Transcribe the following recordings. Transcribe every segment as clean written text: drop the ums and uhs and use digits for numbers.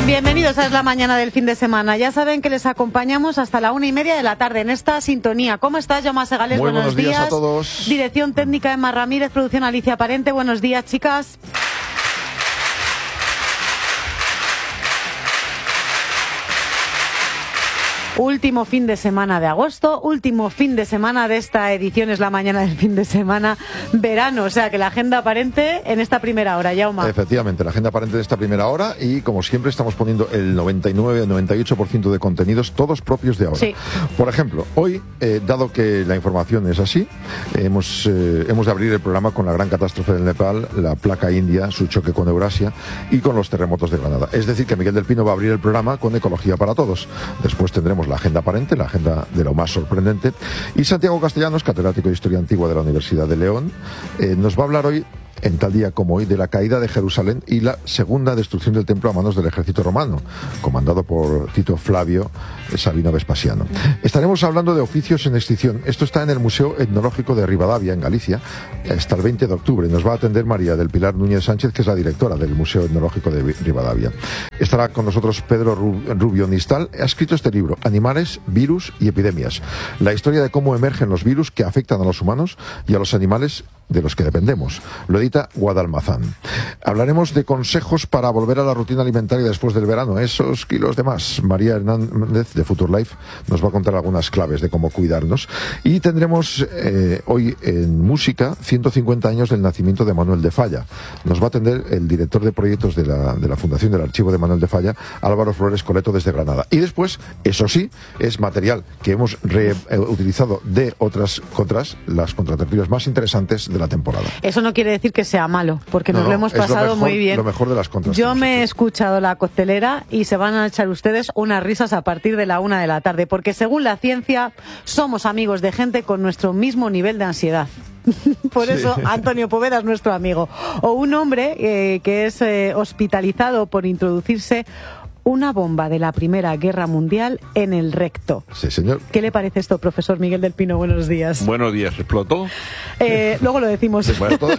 Bienvenidos a Es la Mañana del fin de semana. Ya saben que les acompañamos hasta la 1:30 de la tarde en esta sintonía. ¿Cómo estás, Jaume Segales? Muy buenos días a todos. Dirección técnica Emma Ramírez, producción Alicia Parente. Buenos días, chicas. Último fin de semana de agosto, último fin de semana de esta edición Es la Mañana del fin de semana verano, o sea que la agenda aparente en esta primera hora, Jaume. Efectivamente, la agenda aparente de esta primera hora y como siempre estamos poniendo el 99-98% de contenidos todos propios de ahora. Sí. Por ejemplo, hoy, dado que la información es así, hemos de abrir el programa con la gran catástrofe del Nepal, la placa india, su choque con Eurasia y con los terremotos de Granada. Es decir, que Miguel del Pino va a abrir el programa con Ecología para Todos. Después tendremos la agenda aparente, la agenda de lo más sorprendente. Y Santiago Castellanos, catedrático de Historia Antigua de la Universidad de León, nos va a hablar hoy, en tal día como hoy, de la caída de Jerusalén y la segunda destrucción del templo a manos del ejército romano, comandado por Tito Flavio Sabino Vespasiano. Estaremos hablando de oficios en extinción. Esto está en el Museo Etnológico de Rivadavia, en Galicia, hasta el 20 de octubre. Nos va a atender María del Pilar Núñez Sánchez, que es la directora del Museo Etnológico de Rivadavia. Estará con nosotros Pedro Rubio Nistal. Ha escrito este libro, Animales, Virus y Epidemias. La historia de cómo emergen los virus que afectan a los humanos y a los animales de los que dependemos. Lo edita Guadalmazán. Hablaremos de consejos para volver a la rutina alimentaria después del verano, esos kilos de más. María Hernández de Future Life nos va a contar algunas claves de cómo cuidarnos. Y tendremos hoy en música 150 años del nacimiento de Manuel de Falla. Nos va a atender el director de proyectos de la Fundación del Archivo de Manuel de Falla, Álvaro Flores Coleto, desde Granada. Y después, eso sí, es material que hemos reutilizado de otras las contratertulias más interesantes de la temporada. Eso no quiere decir que sea malo, porque nos lo hemos pasado muy bien. Lo mejor de las contras. Yo me he escuchado la coctelera y se van a echar ustedes unas risas a partir de la 1 de la tarde, porque según la ciencia somos amigos de gente con nuestro mismo nivel de ansiedad. Por eso Antonio Poveda es nuestro amigo. O un hombre que es hospitalizado por introducirse una bomba de la Primera Guerra Mundial en el recto. Sí, señor. ¿Qué le parece esto, profesor Miguel del Pino? Buenos días. Buenos días. ¿Explotó? Luego lo decimos. Explotó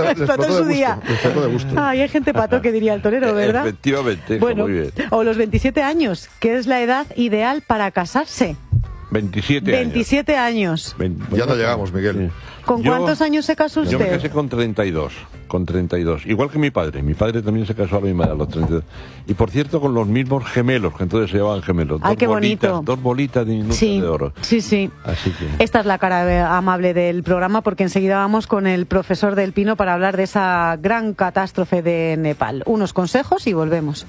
en su día. De gusto. Ay, hay gente pato que diría el torero, ¿verdad? Efectivamente. Bueno, muy bien. O los 27 años, que es la edad ideal para casarse. 27 años. Ya no llegamos, Miguel. Sí. ¿Con cuántos años se casó usted? Yo me casé con 32. Igual que mi padre. Mi padre también se casó a la misma edad, a los 32. Y por cierto, con los mismos gemelos, que entonces se llamaban gemelos. Ay, qué bonito. Dos bolitas diminutas de oro. Sí, sí. Así que... Esta es la cara amable del programa, porque enseguida vamos con el profesor del Pino para hablar de esa gran catástrofe de Nepal. Unos consejos y volvemos.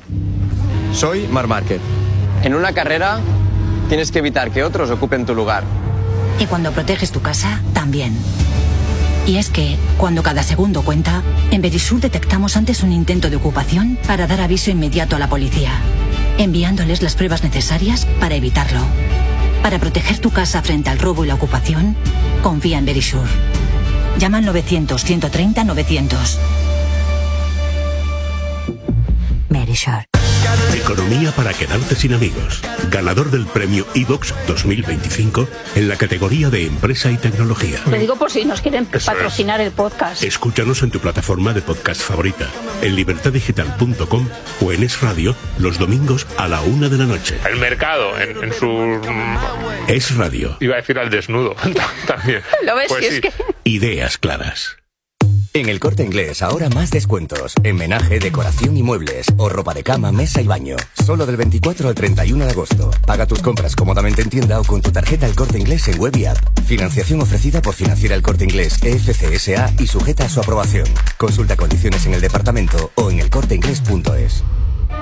Soy Marc Márquez. En una carrera tienes que evitar que otros ocupen tu lugar. Y cuando proteges tu casa, también. Y es que, cuando cada segundo cuenta, en Verisur detectamos antes un intento de ocupación para dar aviso inmediato a la policía, enviándoles las pruebas necesarias para evitarlo. Para proteger tu casa frente al robo y la ocupación, confía en Verisur. Llama al 900-130-900. Verisur. Economía para quedarte sin amigos. Ganador del premio iVox 2025 en la categoría de Empresa y Tecnología. Lo digo por si nos quieren patrocinar el podcast. Escúchanos en tu plataforma de podcast favorita, en libertaddigital.com o en Es Radio, los domingos a la 1 de la noche. El mercado, en su... Es Radio. Iba a decir al desnudo también. ¿Lo ves? Pues si sí. es que... Ideas claras. En El Corte Inglés ahora más descuentos. Homenaje, decoración y muebles. O ropa de cama, mesa y baño. Solo del 24 al 31 de agosto. Paga tus compras cómodamente en tienda o con tu tarjeta El Corte Inglés en web y app. Financiación ofrecida por Financiera El Corte Inglés EFC S.A. y sujeta a su aprobación. Consulta condiciones en el departamento o en elcorteinglés.es.